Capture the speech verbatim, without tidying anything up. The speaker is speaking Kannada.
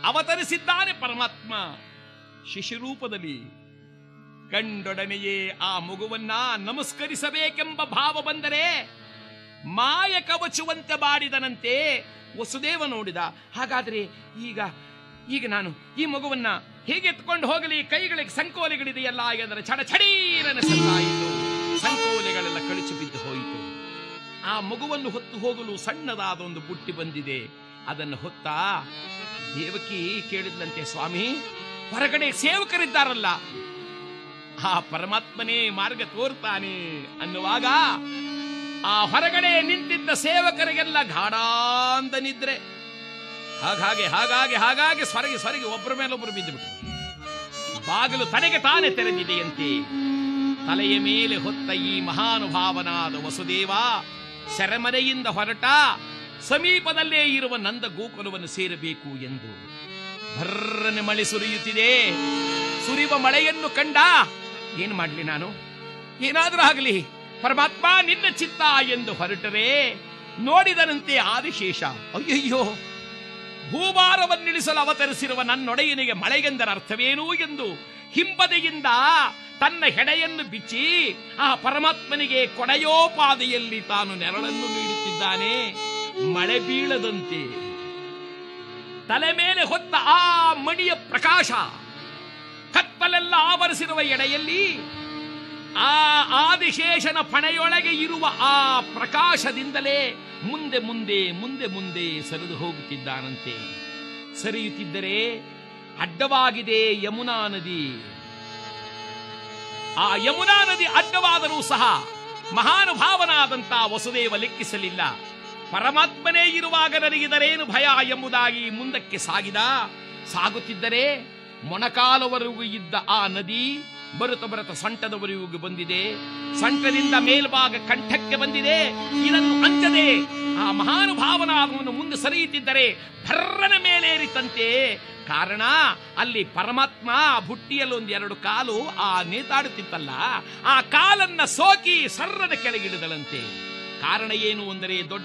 ಅವತರಿಸಿದ್ದಾನೆ ಪರಮಾತ್ಮ ಶಿಶುರೂಪದಲ್ಲಿ. ಕಂಡೊಡನೆಯೇ ಆ ಮಗುವನ್ನ ನಮಸ್ಕರಿಸಬೇಕೆಂಬ ಭಾವ ಬಂದರೆ ಮಾಯ ಕವಚುವಂತೆ ಬಾಡಿದನಂತೆ. ವಸುದೇವ ನೋಡಿದ, ಹಾಗಾದರೆ ಈಗ ಈಗ ನಾನು ಈ ಮಗುವನ್ನ ಹೇಗೆ ಎತ್ಕೊಂಡು ಹೋಗಲಿ? ಕೈಗಳಿಗೆ ಸಂಕೋಲೆಗಳಿದೆಯಲ್ಲ ಎಂದರೆ ಚಡ ಛಡೀರನ ಸದ್ದಾಯಿತು. ಸಂಕೋಲೆಗಳೆಲ್ಲ ಕಳಚಿ ಬಿದ್ದು ಹೋಯಿತು. ಆ ಮಗುವನ್ನು ಹೊತ್ತು ಹೋಗಲು ಸಣ್ಣದಾದ ಒಂದು ಬುಟ್ಟಿ ಬಂದಿದೆ. ಅದನ್ನು ಹೊತ್ತ ದೇವಕಿ ಕೇಳಿದ್ಲಂತೆ, ಸ್ವಾಮಿ, ಹೊರಗಡೆ ಸೇವಕರಿದ್ದಾರಲ್ಲ, ಆ ಪರಮಾತ್ಮನೇ ಮಾರ್ಗ ತೋರ್ತಾನೆ ಅನ್ನುವಾಗ ಆ ಹೊರಗಡೆ ನಿಂತಿದ್ದ ಸೇವಕರಿಗೆಲ್ಲ ಗಾಢಾಂತ ನಿದ್ರೆ. ಹಾಗಾಗಿ ಹಾಗಾಗಿ ಹಾಗಾಗಿ ಸ್ವರಗಿ ಸ್ವರಗಿ ಒಬ್ಬರ ಮೇಲೊಬ್ಬರು ಬಿದ್ದುಬಿಟ್ರು. ಬಾಗಿಲು ತನಗೆ ತಾನೇ ತೆರೆದಿದೆಯಂತೆ. ತಲೆಯ ಮೇಲೆ ಹೊತ್ತ ಈ ಮಹಾನುಭಾವನಾದ ವಸುದೇವ ಸೆರೆಮನೆಯಿಂದ ಹೊರಟ ಸಮೀಪದಲ್ಲೇ ಇರುವ ನಂದ ಗೋಕುಲವನ್ನು ಸೇರಬೇಕು ಎಂದು. ಭರ್ರನೆ ಮಳೆ ಸುರಿಯುತ್ತಿದೆ. ಸುರಿಯುವ ಮಳೆಯನ್ನು ಕಂಡ, ಏನು ಮಾಡಲಿ ನಾನು, ಏನಾದರೂ ಆಗಲಿ ಪರಮಾತ್ಮ ನಿನ್ನ ಚಿತ್ತ ಎಂದು ಹೊರಟರೆ ನೋಡಿದನಂತೆ ಆದಿಶೇಷ. ಅಯ್ಯಯ್ಯೋ, ಭೂಭಾರವನ್ನಿಳಿಸಲು ಅವತರಿಸಿರುವ ನನ್ನೊಡೆಯನಿಗೆ ಮಳೆಗೆಂದರ ಅರ್ಥವೇನು ಎಂದು ಹಿಂಬದಿಯಿಂದ ತನ್ನ ಹೆಡೆಯನ್ನು ಬಿಚ್ಚಿ ಆ ಪರಮಾತ್ಮನಿಗೆ ಕೊಡೆಯೋಪಾದಿಯಲ್ಲಿ ತಾನು ನೆರಳನ್ನು ನೀಡುತ್ತಿದ್ದಾನೆ. ಮಳೆ ಬೀಳದಂತೆ ತಲೆ ಮೇಲೆ ಹೊತ್ತ ಆ ಮಣಿಯ ಪ್ರಕಾಶ ಕತ್ತಲೆಲ್ಲ ಆವರಿಸಿರುವ ಎಡೆಯಲ್ಲಿ ಆ ಆದಿಶೇಷನ ಪಣೆಯೊಳಗೆ ಇರುವ ಆ ಪ್ರಕಾಶದಿಂದಲೇ ಮುಂದೆ ಮುಂದೆ ಮುಂದೆ ಮುಂದೆ ಸರಿದು ಹೋಗುತ್ತಿದ್ದಾನಂತೆ. ಸರಿಯುತ್ತಿದ್ದರೆ ಅಡ್ಡವಾಗಿದೆ ಯಮುನಾ ನದಿ. ಆ ಯಮುನಾ ನದಿ ಅಡ್ಡವಾದರೂ ಸಹ ಮಹಾನುಭಾವನಾದಂತ ವಸುದೇವ ಲೆಕ್ಕಿಸಲಿಲ್ಲ. ಪರಮಾತ್ಮನೇ ಇರುವಾಗ ನನಗಿದರೇನು ಭಯ ಎಂಬುದಾಗಿ ಮುಂದಕ್ಕೆ ಸಾಗಿದ. ಸಾಗುತ್ತಿದ್ದರೆ ಮೊಣಕಾಲವರೆಗೂ ಇದ್ದ ಆ ನದಿ ಬರುತ್ತ ಬರುತ್ತ ಸೊಂಟದವರೆಗೂ ಬಂದಿದೆ. ಸೊಂಟದಿಂದ ಮೇಲ್ಭಾಗ ಕಂಠಕ್ಕೆ ಬಂದಿದೆ. ಇದನ್ನು ಅಂಜದೆ ಆ ಮಹಾನುಭಾವನಾದವನು ಮುಂದೆ ಸರಿಯುತ್ತಿದ್ದರೆ ಭರ್ರನ ಮೇಲೇರಿತಂತೆ. ಕಾರಣ ಅಲ್ಲಿ ಪರಮಾತ್ಮ ಬುಟ್ಟಿಯಲ್ಲಿ ಒಂದು ಎರಡು ಕಾಲು ಆ ನೇತಾಡುತ್ತಿತ್ತಲ್ಲ, ಆ ಕಾಲನ್ನ ಸೋಕಿ ಸರ್ರದ ಕೆಳಗಿಳಿದಳಂತೆ. ಕಾರಣ ಏನು ಅಂದರೆ ದೊಡ್ಡ